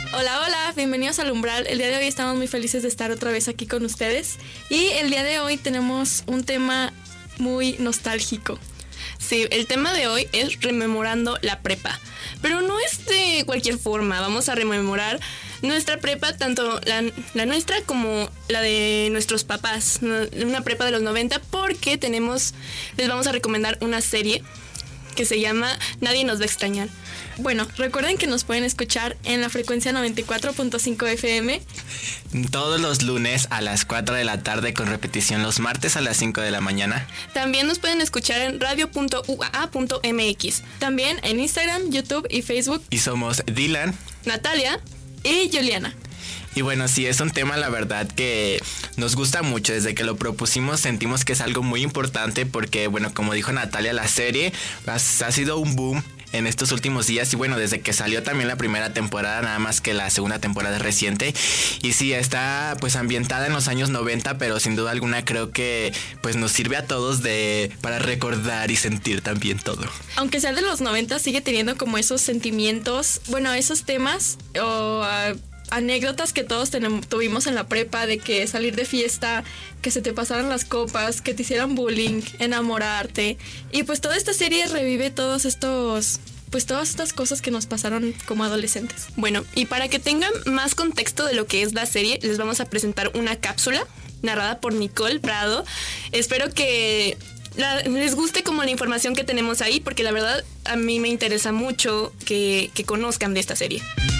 Hola, hola, bienvenidos al Umbral. El día de hoy estamos muy felices de estar otra vez aquí con ustedes. Y el día de hoy tenemos un tema muy nostálgico. Sí, el tema de hoy es rememorando la prepa. Pero no es de cualquier forma, vamos a rememorar nuestra prepa, tanto la nuestra como la de nuestros papás. Una prepa de los 90 porque les vamos a recomendar una serie que se llama Nadie nos va a extrañar. Bueno, recuerden que nos pueden escuchar en la frecuencia 94.5 FM. Todos los lunes a las 4 de la tarde con repetición los martes a las 5 de la mañana. También nos pueden escuchar en radio.uaa.mx. También en Instagram, YouTube y Facebook. Y somos Dylan, Natalia y Juliana. Y bueno, sí, es un tema, la verdad, que nos gusta mucho. Desde que lo propusimos sentimos que es algo muy importante porque, bueno, como dijo Natalia, la serie ha sido un boom en estos últimos días. Y bueno, desde que salió también la primera temporada, nada más que la segunda temporada es reciente. Y sí, está pues ambientada en los años 90, pero sin duda alguna creo que pues nos sirve a todos para recordar y sentir también todo. Aunque sea de los 90, sigue teniendo como esos sentimientos, bueno, esos temas o anécdotas que todos tuvimos en la prepa, de que salir de fiesta, que se te pasaran las copas, que te hicieran bullying, enamorarte. Y pues toda esta serie revive todas estas cosas que nos pasaron como adolescentes. Bueno, y para que tengan más contexto de lo que es la serie, les vamos a presentar una cápsula narrada por Nicole Prado. Espero que les guste como la información que tenemos ahí, porque la verdad a mí me interesa mucho que conozcan de esta serie.